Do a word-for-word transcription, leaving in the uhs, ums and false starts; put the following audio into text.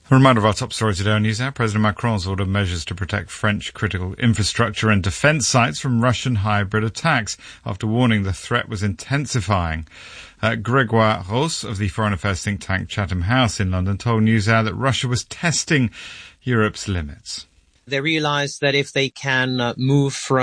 A reminder of our top story today on NewsHour. President Macron's ordered measures to protect French critical infrastructure and defence sites from Russian hybrid attacks after warning the threat was intensifying. Uh, Grégoire Ross of the Foreign Affairs think tank Chatham House in London told NewsHour that Russia was testing Europe's limits. They realised that if they can uh, move from